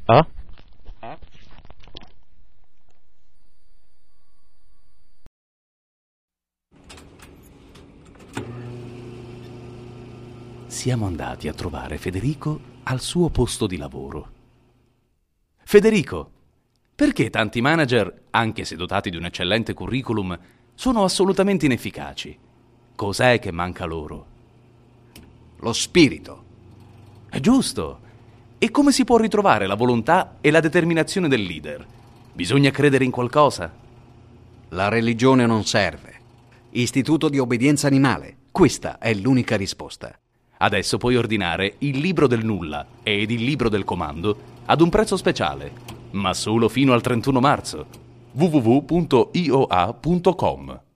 Ah? Siamo andati a trovare Federico al suo posto di lavoro. Federico, perché tanti manager, anche se dotati di un eccellente curriculum, sono assolutamente inefficaci? Cos'è che manca loro? Lo spirito. È giusto. E come si può ritrovare la volontà e la determinazione del leader? Bisogna credere in qualcosa? La religione non serve. Istituto di obbedienza animale. Questa è l'unica risposta. Adesso puoi ordinare il libro del nulla ed il libro del comando ad un prezzo speciale, ma solo fino al 31 marzo. www.ioa.com